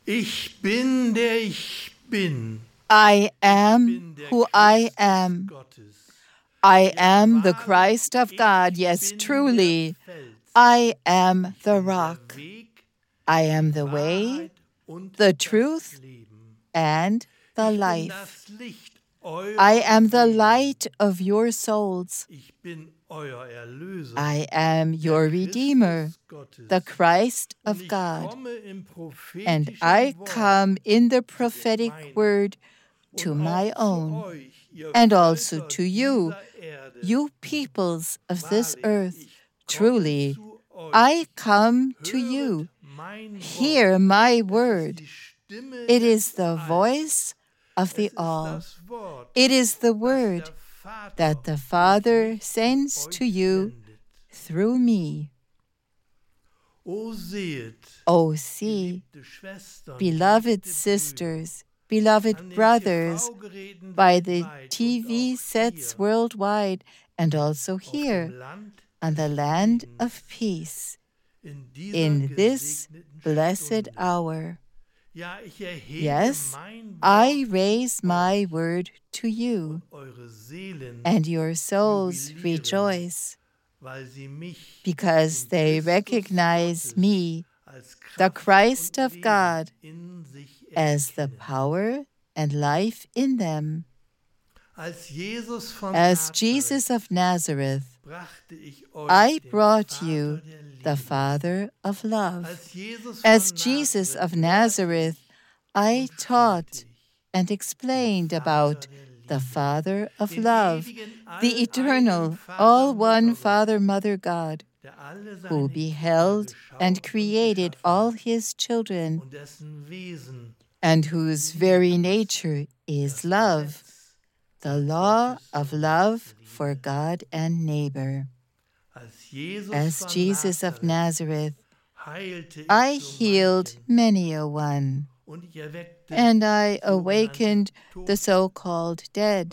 Ich bin, der ich bin. I am who I am. I am the Christ of God. Yes, truly, I am the rock. I am the way, the truth, and the life. I am the light of your souls. I am your Redeemer, the Christ of God. And I come in the prophetic word to my own, and also to you, you peoples of this earth. Truly, I come to you. Hear my word. It is the voice of the all. It is the word that the Father sends to you through me. Oh, see, beloved sisters, beloved brothers, by the TV sets worldwide and also here on the land of peace, in this blessed hour. Yes, I raise my word to you, and your souls rejoice, because they recognize me, the Christ of God, as the power and life in them. As Jesus of Nazareth, I brought you the Father of love. As Jesus of Nazareth, I taught and explained about the Father of love, the eternal, all-one Father, Mother, God, who beheld and created all his children, and whose very nature is love, the law of love for God and neighbor. As Jesus of Nazareth, I healed many a one, and I awakened the so-called dead.